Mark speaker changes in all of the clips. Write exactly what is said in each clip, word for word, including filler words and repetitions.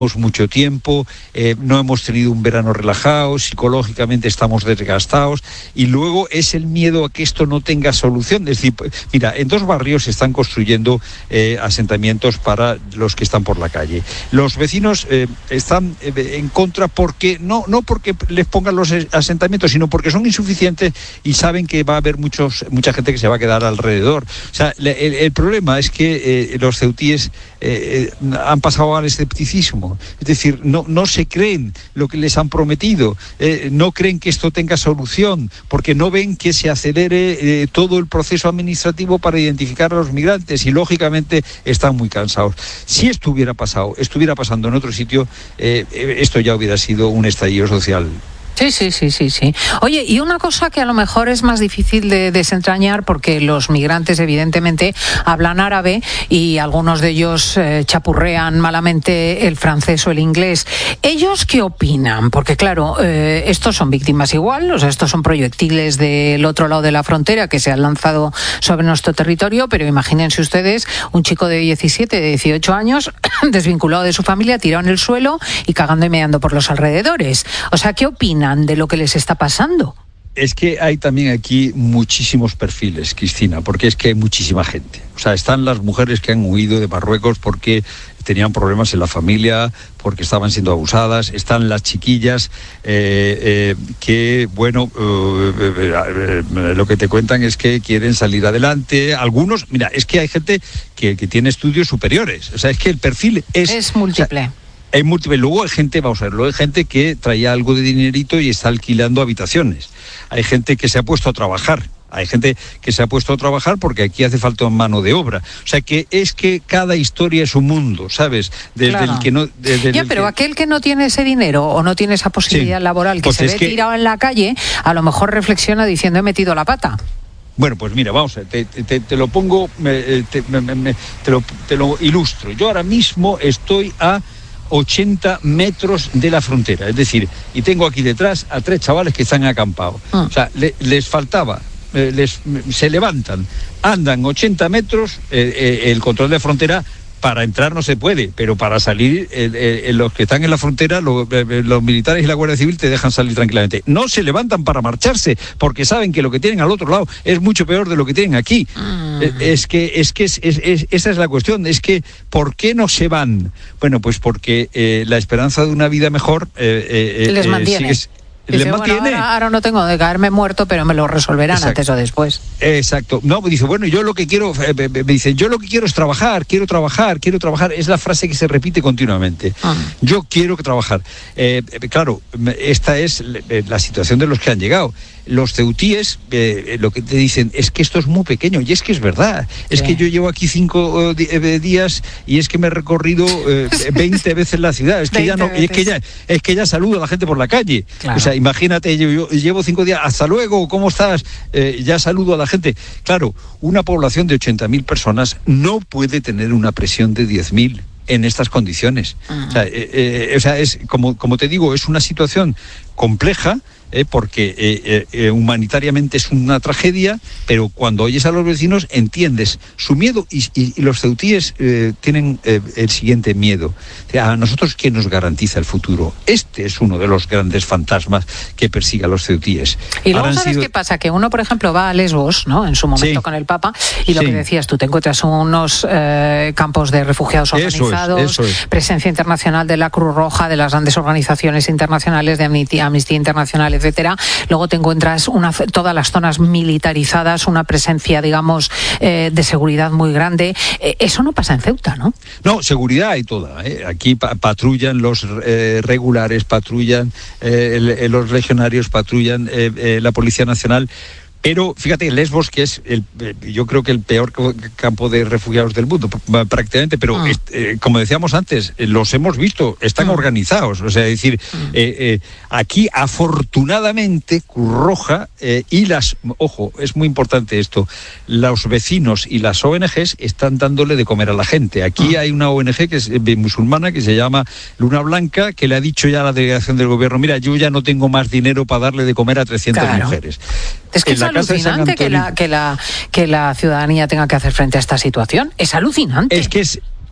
Speaker 1: mucho tiempo, eh, no hemos tenido un verano relajado, psicológicamente estamos desgastados y luego es el miedo a que esto no tenga solución. Es decir, mira, en dos barrios se están construyendo eh, asentamientos para los que están por la calle. Los vecinos eh, están eh, en contra porque no, no porque les pongan los asentamientos, sino porque son insuficientes y saben que va a haber muchos, mucha gente que se va a quedar alrededor. O sea, el, el problema es que eh, los ceutíes eh, han pasado al escepticismo. Es decir, no, no se creen lo que les han prometido, eh, no creen que esto tenga solución, porque no ven que se acelere eh, todo el proceso administrativo para identificar a los migrantes y lógicamente están muy cansados. Si esto hubiera pasado, estuviera pasando en otro sitio, eh, esto ya hubiera sido un estallido social.
Speaker 2: Sí, sí, sí, sí, sí. Oye, y una cosa que a lo mejor es más difícil de desentrañar porque los migrantes evidentemente hablan árabe y algunos de ellos eh, chapurrean malamente el francés o el inglés. ¿Ellos qué opinan? Porque claro, eh, estos son víctimas igual, o sea, estos son proyectiles del otro lado de la frontera que se han lanzado sobre nuestro territorio, pero imagínense ustedes un chico de diecisiete, de dieciocho años, desvinculado de su familia, tirado en el suelo y cagando y meando por los alrededores. O sea, ¿qué opinan de lo que les está pasando?
Speaker 1: Es que hay también aquí muchísimos perfiles, Cristina, porque es que hay muchísima gente. O sea, están las mujeres que han huido de Marruecos porque tenían problemas en la familia, porque estaban siendo abusadas. Están las chiquillas eh, eh, que, bueno, eh, eh, eh, lo que te cuentan es que quieren salir adelante. Algunos, mira, es que hay gente que, que tiene estudios superiores. O sea, es que el perfil es...
Speaker 2: Es múltiple.
Speaker 1: O sea, hay múltiples. Luego hay gente, vamos a ver, luego hay gente que traía algo de dinerito y está alquilando habitaciones. Hay gente que se ha puesto a trabajar. Hay gente que se ha puesto a trabajar porque aquí hace falta mano de obra. O sea, que es que cada historia es un mundo, ¿sabes? Desde
Speaker 2: claro.
Speaker 1: el que no... Desde
Speaker 2: ya,
Speaker 1: el
Speaker 2: pero
Speaker 1: que...
Speaker 2: aquel que no tiene ese dinero o no tiene esa posibilidad sí. laboral, que pues se ve que... tirado en la calle, a lo mejor reflexiona diciendo he metido la pata.
Speaker 1: Bueno, pues mira, vamos a ver, te, te, te lo pongo, te, me, me, te, lo, te lo ilustro. Yo ahora mismo estoy a ochenta metros de la frontera, es decir, y tengo aquí detrás a tres chavales que están acampados. Ah. O sea, le, les faltaba, eh, les, se levantan, andan ochenta metros, eh, eh, el control de frontera. Para entrar no se puede, pero para salir, eh, eh, los que están en la frontera, lo, eh, los militares y la Guardia Civil te dejan salir tranquilamente. No se levantan para marcharse, porque saben que lo que tienen al otro lado es mucho peor de lo que tienen aquí. Mm. Eh, es que, es que es, es, es, esa es la cuestión, es que, ¿por qué no se van? Bueno, pues porque eh, la esperanza de una vida mejor... Eh, eh,
Speaker 2: les mantiene.
Speaker 1: Sigue,
Speaker 2: Dice, bueno, ahora, ahora no tengo de caerme muerto, pero me lo resolverán Exacto. antes o después.
Speaker 1: Exacto. No, dice, bueno, yo lo que quiero, eh, me dice, yo lo que quiero es trabajar, quiero trabajar, quiero trabajar. Es la frase que se repite continuamente. Ah. Yo quiero trabajar. Eh, claro, esta es la situación de los que han llegado. Los ceutíes eh, lo que te dicen es que esto es muy pequeño, y es que es verdad. Es sí. que yo llevo aquí cinco eh, días y es que me he recorrido eh, veinte veces la ciudad. Es que ya no, es que ya, es que ya saludo a la gente por la calle. Claro. O sea, imagínate, yo, yo llevo cinco días, hasta luego, ¿cómo estás? Eh, ya saludo a la gente. Claro, una población de ochenta mil personas no puede tener una presión de diez mil en estas condiciones. Uh-huh. O sea, eh, eh, o sea, es como, como te digo, es una situación compleja, eh, porque eh, eh, humanitariamente es una tragedia, pero cuando oyes a los vecinos entiendes su miedo y, y, y los ceutíes eh, tienen eh, el siguiente miedo. O sea, a nosotros, ¿quién nos garantiza el futuro? Este es uno de los grandes fantasmas que persigue a los ceutíes.
Speaker 2: Y luego, ¿sabes sido... qué pasa? Que uno, por ejemplo, va a Lesbos, ¿no? En su momento sí. con el Papa, y lo sí. que decías tú, te encuentras unos eh, campos de refugiados organizados, eso es, eso es. presencia internacional de la Cruz Roja, de las grandes organizaciones internacionales, de Amnistía, Amnistía Internacional, etcétera. Luego te encuentras una, todas las zonas militarizadas, una presencia, digamos, eh, de seguridad muy grande. Eh, eso no pasa en Ceuta, ¿no?
Speaker 1: No, seguridad hay toda. ¿eh? Aquí pa- patrullan los eh, regulares, patrullan eh, el, los legionarios, patrullan eh, eh, la Policía Nacional. Pero fíjate, Lesbos, que es el, yo creo que el peor campo de refugiados del mundo, prácticamente, pero ah. eh, como decíamos antes, los hemos visto, están ah. organizados. O sea, es decir, ah. eh, eh, aquí afortunadamente Cruz Roja eh, y las, ojo, es muy importante esto, los vecinos y las O N Ges están dándole de comer a la gente. Aquí ah. hay una O N Ge que es eh, musulmana que se llama Luna Blanca, que le ha dicho ya a la delegación del gobierno, mira, yo ya no tengo más dinero para darle de comer a trescientas claro. mujeres.
Speaker 2: Es que es alucinante que la, que, la, que la ciudadanía tenga que hacer frente a esta situación. Es alucinante.
Speaker 1: Es que es,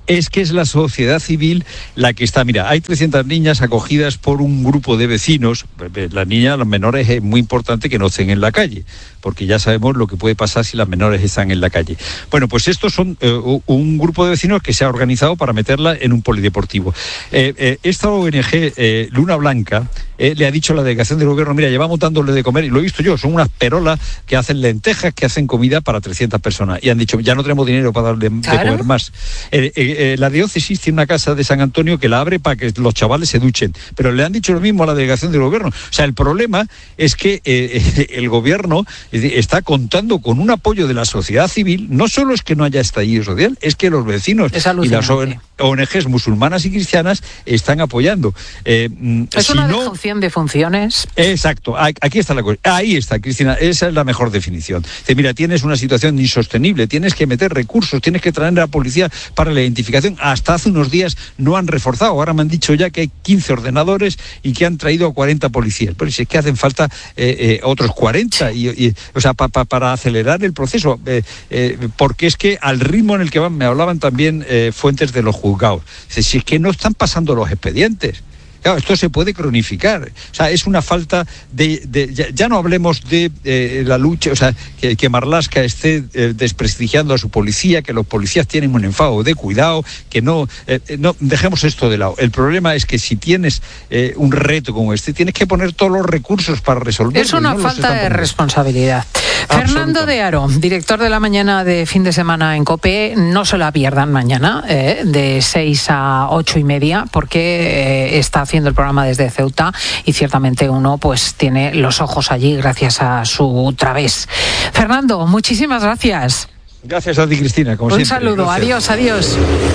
Speaker 1: es que es la sociedad civil la que está. Mira, hay trescientas niñas acogidas por un grupo de vecinos. Las niñas, las menores, es muy importante que no estén en la calle, porque ya sabemos lo que puede pasar si las menores están en la calle. Bueno, pues estos son eh, un grupo de vecinos que se ha organizado para meterla en un polideportivo. Eh, eh, esta O N G, eh, Luna Blanca, eh, le ha dicho a la delegación del gobierno, mira, llevamos dándole de comer, y lo he visto yo, son unas perolas que hacen lentejas, que hacen comida para trescientas personas, y han dicho, ya no tenemos dinero para darle ¿Claro? de comer más. Eh, eh, eh, la diócesis tiene una casa de San Antonio que la abre para que los chavales se duchen, pero le han dicho lo mismo a la delegación del gobierno. O sea, el problema es que eh, el gobierno está contando con un apoyo de la sociedad civil. No solo es que no haya estallido social, es que los vecinos y las O N Ges musulmanas y cristianas están apoyando. Eh,
Speaker 2: es
Speaker 1: si
Speaker 2: una
Speaker 1: no,
Speaker 2: dejación de funciones.
Speaker 1: Exacto, aquí está la cosa. Ahí está, Cristina, esa es la mejor definición. Dice, mira, tienes una situación insostenible, tienes que meter recursos, tienes que traer a la policía para la identificación. Hasta hace unos días no han reforzado, ahora me han dicho ya que hay quince ordenadores y que han traído a cuarenta policías. Pero si es que hacen falta eh, eh, otros cuarenta, y, y, o sea, pa, pa, para acelerar el proceso, eh, eh, porque es que al ritmo en el que van, me hablaban también eh, fuentes de los juzgados. Dice, si es que no están pasando los expedientes. Claro, esto se puede cronificar. O sea, es una falta de... de ya, ya no hablemos de eh, la lucha, o sea, que, que Marlaska esté eh, desprestigiando a su policía, que los policías tienen un enfado de cuidado, que no... Eh, no dejemos esto de lado. El problema es que si tienes eh, un reto como este, tienes que poner todos los recursos para resolverlo.
Speaker 2: Es una
Speaker 1: no
Speaker 2: falta de responsabilidad. Fernando de Aro, director de la mañana de fin de semana en COPE, no se la pierdan mañana, eh, de seis a ocho y media, porque eh, está haciendo el programa desde Ceuta y ciertamente uno pues tiene los ojos allí gracias a su través. Fernando, muchísimas gracias.
Speaker 1: Gracias a ti, Cristina, como
Speaker 2: Un
Speaker 1: siempre.
Speaker 2: saludo,
Speaker 1: Gracias.
Speaker 2: adiós, adiós.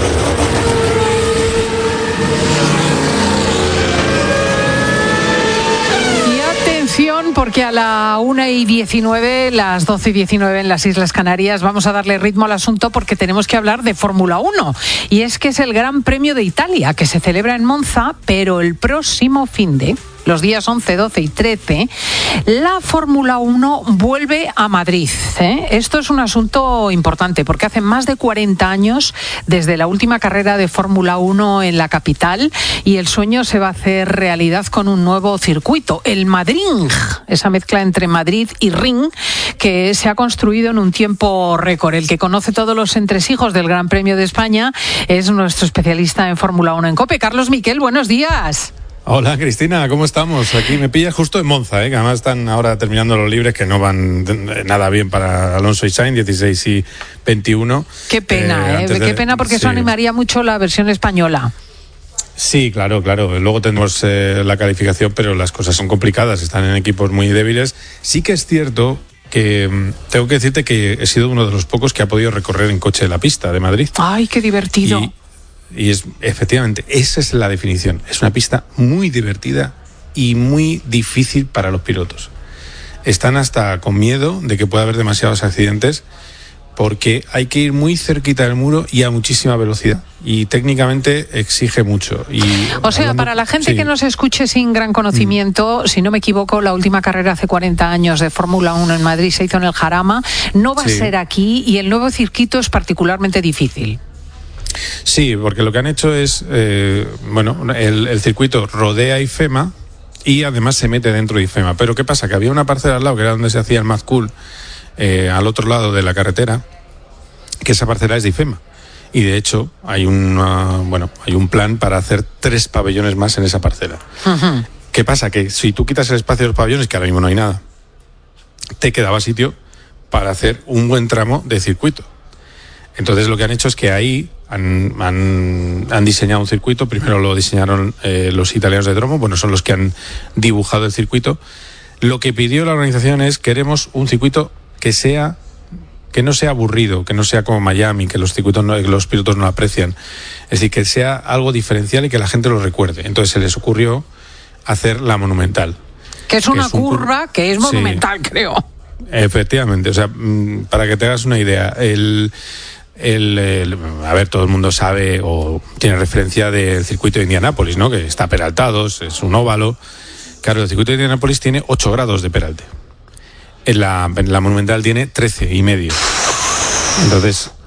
Speaker 2: Porque a la una y diecinueve, las doce y diecinueve en las Islas Canarias, vamos a darle ritmo al asunto porque tenemos que hablar de Fórmula uno. Y es que es el Gran Premio de Italia, que se celebra en Monza, pero el próximo finde, los días once, doce y trece, la Fórmula uno vuelve a Madrid, ¿eh? Esto es un asunto importante porque hace más de cuarenta años desde la última carrera de Fórmula uno en la capital y el sueño se va a hacer realidad con un nuevo circuito, el Madrid, esa mezcla entre Madrid y Ring que se ha construido en un tiempo récord. El que conoce todos los entresijos del Gran Premio de España es nuestro especialista en Fórmula uno en COPE, Carlos Miquel, buenos días.
Speaker 3: Hola Cristina, ¿cómo estamos? Aquí me pillas justo en Monza, ¿eh? Que además están ahora terminando los libres que no van nada bien para Alonso y Sainz, dieciséis y veintiuno.
Speaker 2: Qué pena, ¿eh? ¿eh? De, Qué pena porque sí. Eso animaría mucho la versión española.
Speaker 3: Sí, claro, claro. Luego tenemos eh, la calificación, pero las cosas son complicadas, están en equipos muy débiles. Sí que es cierto que mmm, tengo que decirte que he sido uno de los pocos que ha podido recorrer en coche la pista de Madrid.
Speaker 2: ¡Ay, qué divertido!
Speaker 3: Y, Y es, efectivamente, esa es la definición. Es una pista muy divertida y muy difícil para los pilotos. Están hasta con miedo de que pueda haber demasiados accidentes porque hay que ir muy cerquita del muro y a muchísima velocidad. Y técnicamente exige mucho. Y
Speaker 2: o sea, hablando, para la gente sí. que nos escuche sin gran conocimiento, mm. si no me equivoco, la última carrera hace cuarenta años de Fórmula uno en Madrid se hizo en el Jarama. No va sí. a ser aquí y el nuevo circuito es particularmente difícil.
Speaker 3: Sí, porque lo que han hecho es, eh, bueno, el, el circuito rodea IFEMA y además se mete dentro de IFEMA. Pero ¿qué pasa? Que había una parcela al lado, que era donde se hacía el Mad Cool, eh, al otro lado de la carretera, que esa parcela es de IFEMA. Y de hecho hay, una, bueno, hay un plan para hacer tres pabellones más en esa parcela. Uh-huh. ¿Qué pasa? Que si tú quitas el espacio de los pabellones, que ahora mismo no hay nada, te quedaba sitio para hacer un buen tramo de circuito. Entonces lo que han hecho es que ahí han, han, han diseñado un circuito. Primero lo diseñaron eh, los italianos de Dromo, bueno, son los que han dibujado el circuito. Lo que pidió la organización es: queremos un circuito que sea que no sea aburrido, que no sea como Miami, que los circuitos no, que los pilotos no lo aprecian. Es decir, que sea algo diferencial y que la gente lo recuerde. Entonces se les ocurrió hacer la Monumental.
Speaker 2: Que es una que es curva un... que es monumental, sí, creo.
Speaker 3: Efectivamente, o sea, para que te hagas una idea, el... El, el, a ver, todo el mundo sabe o tiene referencia del circuito de Indianápolis, ¿no? Que está peraltado, es un óvalo. Claro, el circuito de Indianápolis tiene ocho grados de peralte. En la, en la Monumental tiene trece y medio. Entonces,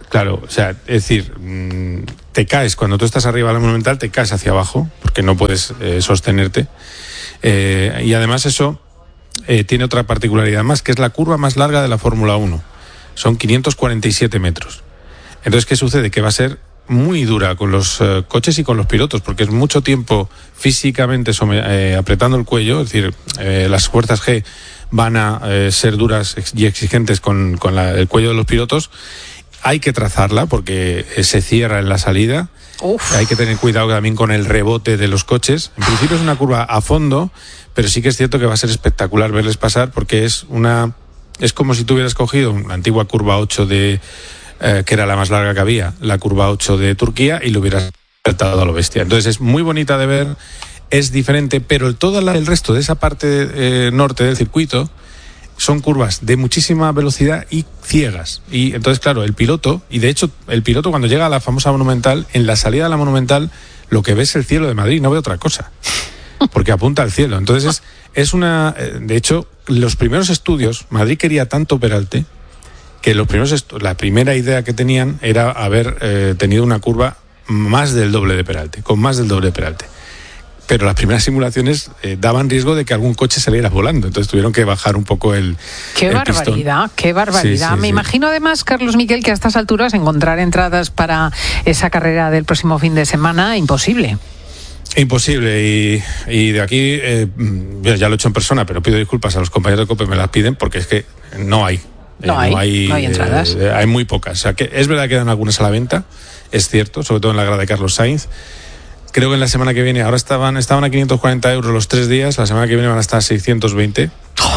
Speaker 3: Claro, o sea, es decir, te caes, cuando tú estás arriba de la Monumental, te caes hacia abajo, porque no puedes eh, sostenerte. Eh, y además eso eh, tiene otra particularidad más, que es la curva más larga de la Fórmula uno. Son quinientos cuarenta y siete metros. Entonces, ¿qué sucede? Que va a ser muy dura con los eh, coches y con los pilotos, porque es mucho tiempo físicamente some- eh, apretando el cuello, es decir, eh, las fuerzas G van a eh, ser duras y exigentes con, con la, el cuello de los pilotos. Hay que trazarla porque eh, se cierra en la salida. Uf. Hay que tener cuidado también con el rebote de los coches. En principio es una curva a fondo, pero sí que es cierto que va a ser espectacular verles pasar, porque es una es como si tú hubieras cogido una antigua curva ocho de eh, que era la más larga que había, la curva ocho de Turquía, y lo hubieras saltado a lo bestia. Entonces es muy bonita de ver, es diferente, pero todo el resto de esa parte eh, norte del circuito son curvas de muchísima velocidad y ciegas. Y entonces, claro, el piloto, y de hecho el piloto cuando llega a la famosa Monumental, en la salida de la Monumental, lo que ve es el cielo de Madrid, no ve otra cosa, porque apunta al cielo. Entonces es, es una... De hecho, los primeros estudios, Madrid quería tanto Peralte, que los primeros estu- la primera idea que tenían era haber eh, tenido una curva más del doble de Peralte, con más del doble de Peralte. Pero las primeras simulaciones eh, daban riesgo de que algún coche saliera volando, entonces tuvieron que bajar un poco el
Speaker 2: Qué
Speaker 3: el
Speaker 2: barbaridad,
Speaker 3: pistón.
Speaker 2: qué barbaridad.
Speaker 3: Sí, sí,
Speaker 2: Me
Speaker 3: sí.
Speaker 2: imagino además, Carlos Miquel, que a estas alturas encontrar entradas para esa carrera del próximo fin de semana, imposible.
Speaker 3: Imposible, y, y de aquí, eh, ya lo he hecho en persona, pero pido disculpas a los compañeros de COPE, me las piden, porque es que no hay.
Speaker 2: No, eh, hay, no hay, no hay entradas.
Speaker 3: Eh, hay muy pocas. O sea, que es verdad que quedan algunas a la venta, es cierto, sobre todo en la grada de Carlos Sainz. Creo que en la semana que viene, ahora estaban, estaban a quinientos cuarenta euros los tres días, la semana que viene van a estar a seiscientos veinte.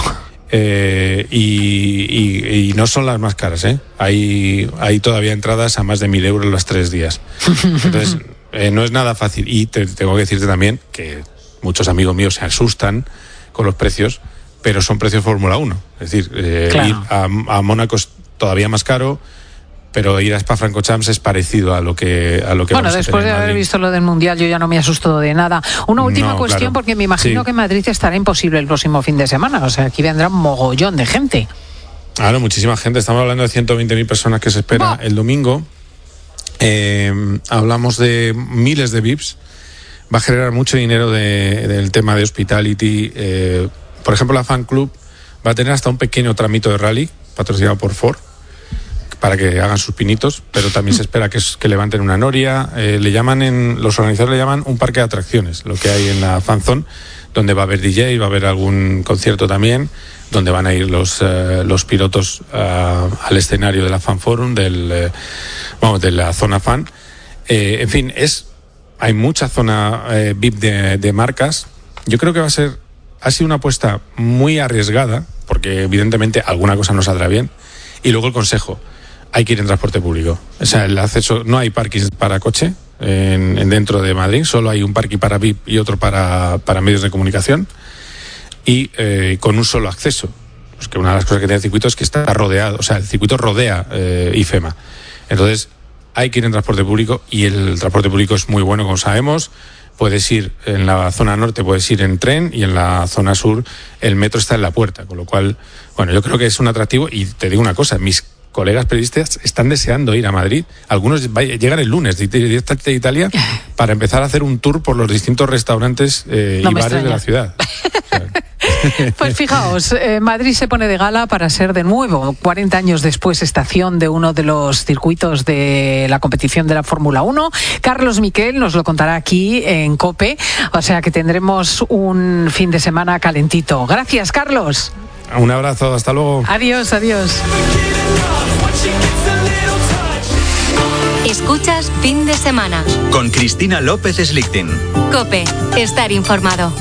Speaker 3: Eh, y, y, y no son las más caras, ¿eh? Hay, hay todavía entradas a más de mil euros los tres días. Entonces, eh, no es nada fácil. Y te, tengo que decirte también que muchos amigos míos se asustan con los precios, pero son precios Fórmula uno. Es decir, eh,
Speaker 2: claro.
Speaker 3: ir a, a Mónaco es todavía más caro, pero ir a Spa-Francorchamps es parecido a lo que a lo que
Speaker 2: bueno,
Speaker 3: vamos a
Speaker 2: después
Speaker 3: tener
Speaker 2: de
Speaker 3: en
Speaker 2: haber
Speaker 3: Madrid.
Speaker 2: visto lo del Mundial, yo ya no me asusto de nada. Una última
Speaker 3: No,
Speaker 2: cuestión,
Speaker 3: claro.
Speaker 2: porque me imagino
Speaker 3: Sí.
Speaker 2: que en Madrid estará imposible el próximo fin de semana. O sea, aquí vendrá un mogollón de gente.
Speaker 3: Claro, muchísima gente. Estamos hablando de ciento veinte mil personas que se espera
Speaker 2: ¡Bah!
Speaker 3: el domingo. Eh, hablamos de miles de V I Ps. Va a generar mucho dinero de, del tema de hospitality. Eh, por ejemplo, la Fan Club va a tener hasta un pequeño tramito de rally patrocinado por Ford, para que hagan sus pinitos, pero también se espera que, es, que levanten una noria. Eh, le llaman en, los organizadores le llaman un parque de atracciones, lo que hay en la Fan Zone, donde va a haber D J, va a haber algún concierto también, donde van a ir los, eh, los pilotos uh, al escenario de la Fan Forum, del, eh, vamos, de la zona fan. Eh, en fin, es, hay mucha zona eh, V I P de, de marcas. Yo creo que va a ser, ha sido una apuesta muy arriesgada, porque evidentemente alguna cosa no saldrá bien. Y luego el consejo: hay que ir en transporte público. O sea, el acceso, no hay parkings para coche en, en dentro de Madrid, solo hay un parking para V I P y otro para, para medios de comunicación, y eh, con un solo acceso. Pues que una de las cosas que tiene el circuito es que está rodeado, o sea, el circuito rodea eh, IFEMA. Entonces, hay que ir en transporte público, y el transporte público es muy bueno, como sabemos. Puedes ir en la zona norte, puedes ir en tren, y en la zona sur el metro está en la puerta, con lo cual, bueno, yo creo que es un atractivo. Y te digo una cosa, mis colegas periodistas están deseando ir a Madrid. Algunos llegan el lunes directamente de Italia para empezar a hacer un tour por los distintos restaurantes eh,
Speaker 2: no
Speaker 3: y
Speaker 2: me
Speaker 3: bares
Speaker 2: extraña.
Speaker 3: de la ciudad. O sea,
Speaker 2: Pues fijaos, eh, Madrid se pone de gala para ser de nuevo, cuarenta años después, estación de uno de los circuitos de la competición de la Fórmula uno. Carlos Miquel nos lo contará aquí en COPE, o sea que tendremos un fin de semana calentito. Gracias, Carlos.
Speaker 3: un abrazo, hasta luego.
Speaker 2: Adiós, adiós.
Speaker 4: Escuchas Fin de Semana.
Speaker 5: Con Cristina López Slichting.
Speaker 4: COPE, estar informado.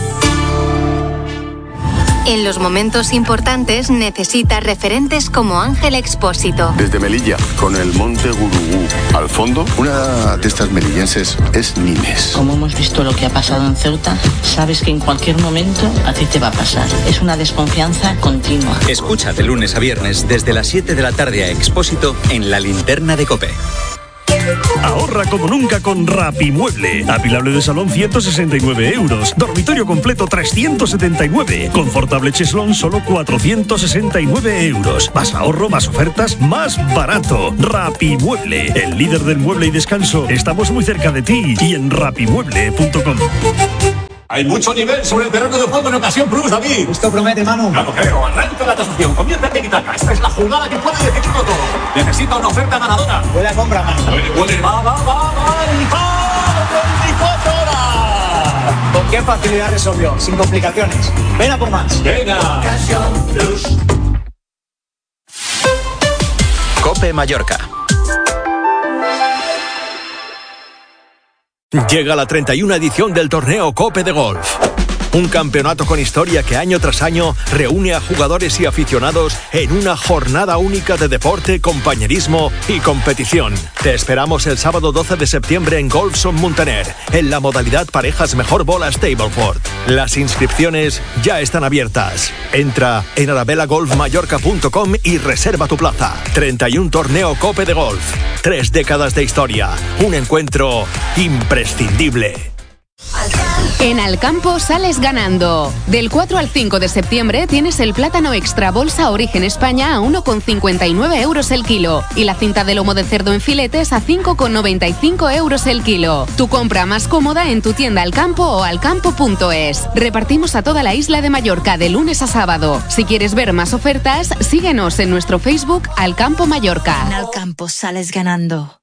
Speaker 4: En los momentos importantes necesitas referentes como Ángel Expósito.
Speaker 6: Desde Melilla, con el monte Gurugú al fondo, una de estas melillenses es Nines.
Speaker 7: Como hemos visto lo que ha pasado en Ceuta, sabes que en cualquier momento a ti te va a pasar. Es una desconfianza continua.
Speaker 5: Escucha de lunes a viernes desde las siete de la tarde a Expósito en La Linterna de COPE.
Speaker 8: Ahorra como nunca con Rapimueble. Apilable de salón ciento sesenta y nueve euros. Dormitorio completo trescientos setenta y nueve. Confortable cheslón solo cuatrocientos sesenta y nueve euros. Más ahorro, más ofertas, más barato. Rapimueble, el líder del mueble y descanso. Estamos muy cerca de ti y en rapimueble punto com.
Speaker 9: Hay mucho nivel sobre el terreno de juego en Ocasión Plus, David.
Speaker 10: Esto promete, Manu.
Speaker 9: Claro, creo. Arranca la tasación. Comienza el tiki-taka. Esta es la jugada que puede decidirlo todo. Necesita una oferta ganadora.
Speaker 10: Puede compra, Manu.
Speaker 9: Puede, puede. Va, va, va, va. Y va. veinticuatro horas.
Speaker 10: ¿Con qué facilidad resolvió? Sin complicaciones. Ven a por más.
Speaker 9: Venga.
Speaker 5: Ocasión Plus. COPE Mallorca.
Speaker 11: Llega la treinta y una edición del torneo COPE de Golf. Un campeonato con historia que año tras año reúne a jugadores y aficionados en una jornada única de deporte, compañerismo y competición. Te esperamos el sábado doce de septiembre en Golfson Muntaner, en la modalidad parejas mejor bola Stableford. Las inscripciones ya están abiertas. Entra en arabella golf mallorca punto com y reserva tu plaza. treinta y uno torneo COPE de Golf. Tres décadas de historia. Un encuentro imprescindible.
Speaker 12: En Alcampo sales ganando. Del cuatro al cinco de septiembre tienes el plátano extra bolsa Origen España a uno con cincuenta y nueve euros el kilo y la cinta de lomo de cerdo en filetes a cinco con noventa y cinco euros el kilo. Tu compra más cómoda en tu tienda Alcampo o alcampo punto es. Repartimos a toda la isla de Mallorca de lunes a sábado. Si quieres ver más ofertas, síguenos en nuestro Facebook Alcampo Mallorca.
Speaker 13: En Alcampo sales ganando.